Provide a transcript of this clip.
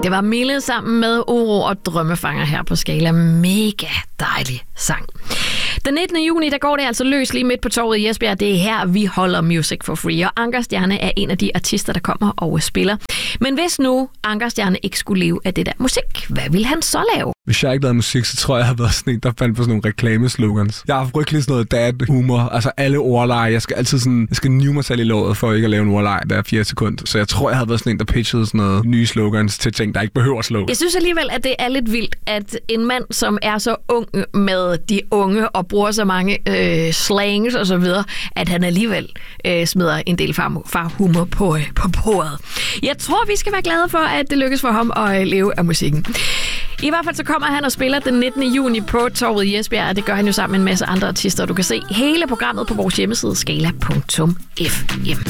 Det var Mille sammen med Uro og Drømmefanger her på Skala. Mega dejlig sang. Den 19. juni, der går det altså løs lige midt på torvet i Esbjerg. Det er her, vi holder Music for Free. Og Anker Stjerne er en af de artister, der kommer og spiller. Men hvis nu Anker Stjerne ikke skulle leve af det der musik, hvad ville han så lave? Hvis jeg ikke lavede musik, så tror jeg har været sådan en, der fandt på sådan nogle reklameslogans. Jeg har frygtelig sådan noget dad-humor, altså alle ordleje. Jeg skal nive mig selv i låret for ikke at lave en ordleje hver 4 sekund. Så jeg tror, jeg havde været sådan en, der pitchede sådan noget nye slogans til ting, der ikke behøver slogans. Jeg synes alligevel, at det er lidt vildt, at en mand, som er så ung med de unge og bruger så mange slangs og så videre, at han alligevel smider en del farhumor på bordet. Jeg tror, vi skal være glade for, at det lykkes for ham at leve af musikken. I hvert fald så kommer han og spiller den 19. juni på torvet i Esbjerg, og det gør han jo sammen med en masse andre artister. Du kan se hele programmet på vores hjemmeside skala.fm.